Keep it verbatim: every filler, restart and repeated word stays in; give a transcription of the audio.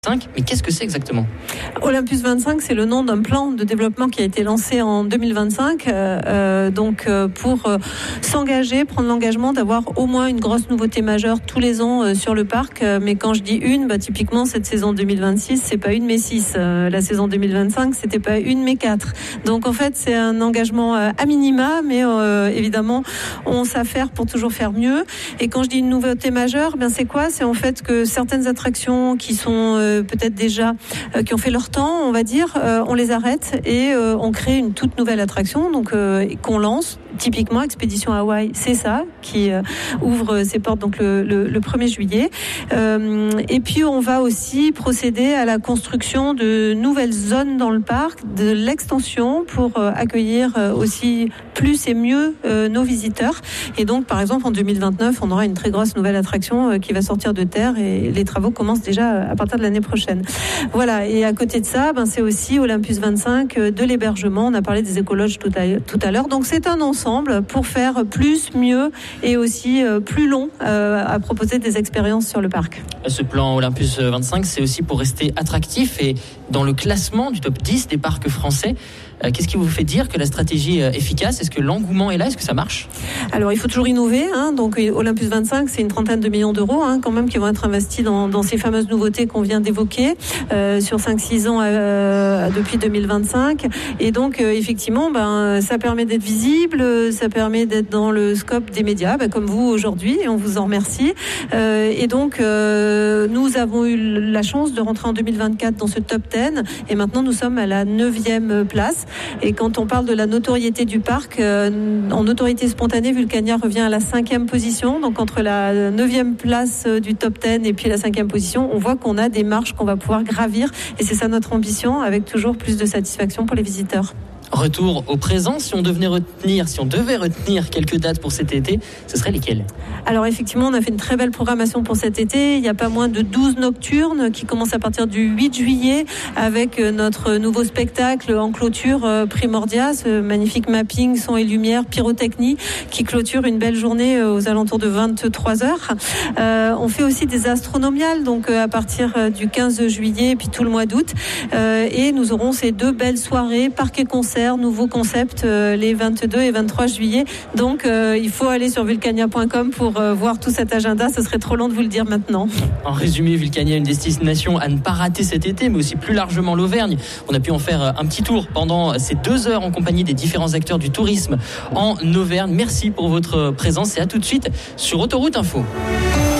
Mais qu'est-ce que c'est exactement ? Olympus vingt-cinq, c'est le nom d'un plan de développement qui a été lancé en deux mille vingt-cinq, euh, donc euh, pour euh, s'engager, prendre l'engagement d'avoir au moins une grosse nouveauté majeure tous les ans euh, sur le parc. Euh, mais quand je dis une, bah, typiquement cette saison deux mille vingt-six, c'est pas une mais six. Euh, la saison deux mille vingt-cinq, c'était pas une mais quatre. Donc en fait, c'est un engagement euh, à minima, mais euh, évidemment, on s'affaire pour toujours faire mieux. Et quand je dis une nouveauté majeure, ben c'est quoi ? C'est en fait que certaines attractions qui sont euh, peut-être déjà euh, qui ont fait leur temps, on va dire, euh, on les arrête et euh, on crée une toute nouvelle attraction, donc euh, qu'on lance. Typiquement, Expédition Hawaï, c'est ça qui euh, ouvre ses portes donc le, le, le premier juillet. Euh, et puis on va aussi procéder à la construction de nouvelles zones dans le parc, de l'extension pour euh, accueillir euh, aussi plus et mieux euh, nos visiteurs. Et donc, par exemple, en deux mille vingt-neuf, on aura une très grosse nouvelle attraction euh, qui va sortir de terre et les travaux commencent déjà à partir de l'année prochaine. Voilà. Et à côté de ça, ben, c'est aussi Olympus vingt-cinq, euh, de l'hébergement. On a parlé des écologes tout à, tout à l'heure. Donc, c'est un ensemble pour faire plus, mieux et aussi euh, plus long euh, à proposer des expériences sur le parc. Ce plan Olympus vingt-cinq, c'est aussi pour rester attractif et dans le classement du top dix des parcs français. Qu'est-ce qui vous fait dire que la stratégie est efficace ? Est-ce que l'engouement est là ? Est-ce que ça marche ? Alors, il faut toujours innover. Hein. Donc, Olympus vingt-cinq, c'est une trentaine de millions d'euros hein, quand même qui vont être investis dans, dans ces fameuses nouveautés qu'on vient d'évoquer euh, sur cinq six ans euh, depuis deux mille vingt-cinq. Et donc, euh, effectivement, ben, ça permet d'être visible, ça permet d'être dans le scope des médias, ben, comme vous aujourd'hui, et on vous en remercie. Euh, et donc, euh, nous avons eu la chance de rentrer en deux mille vingt-quatre dans ce top dix. Et maintenant, nous sommes à la neuvième place. Et quand on parle de la notoriété du parc, euh, en notoriété spontanée, Vulcania revient à la cinquième position. Donc entre la neuvième place du top dix et puis la cinquième position, on voit qu'on a des marches qu'on va pouvoir gravir. Et c'est ça notre ambition, avec toujours plus de satisfaction pour les visiteurs. Retour au présent, si on devait retenir, si on devait retenir quelques dates pour cet été, ce seraient lesquelles ? Alors effectivement, on a fait une très belle programmation pour cet été. Il y a pas moins de douze nocturnes qui commencent à partir du huit juillet avec notre nouveau spectacle en clôture Primordia, ce magnifique mapping son et lumière pyrotechnie qui clôture une belle journée aux alentours de vingt-trois heures. Euh, on fait aussi des astronomiales, donc à partir du quinze juillet et puis tout le mois d'août. Euh, et nous aurons ces deux belles soirées, parc et concert, nouveau concept euh, les vingt-deux et vingt-trois juillet. Donc euh, il faut aller sur vulcania point com pour euh, voir tout cet agenda. Ce serait trop long de vous le dire maintenant. En résumé, Vulcania, une destination à ne pas rater cet été, mais aussi plus largement l'Auvergne. On a pu en faire un petit tour pendant ces deux heures en compagnie des différents acteurs du tourisme en Auvergne. Merci pour votre présence et à tout de suite sur Autoroute Info.